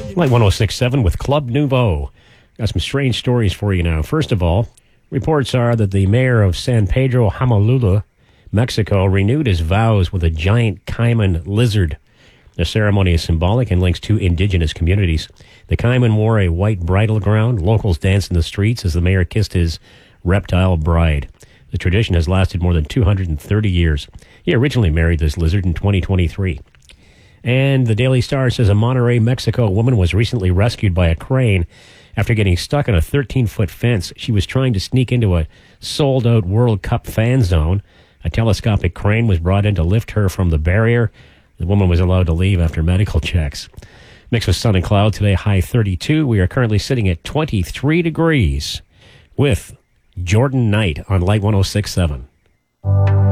Light 106.7 with Club Nouveau. Got some strange stories for you now. First of all, reports are that the mayor of San Pedro Hamulula, Mexico, renewed his vows with a giant caiman lizard. The ceremony is symbolic and links two indigenous communities. The caiman wore a white bridal gown. Locals danced in the streets as the mayor kissed his reptile bride. The tradition has lasted more than 230 years. He originally married this lizard in 2023. And the Daily Star says a Monterrey, Mexico woman was recently rescued by a crane after getting stuck on a 13-foot fence. She was trying to sneak into a sold-out World Cup fan zone. A telescopic crane was brought in to lift her from the barrier. The woman was allowed to leave after medical checks. Mixed with sun and cloud today, high 32. We are currently sitting at 23 degrees with Jordan Knight on Light 106.7.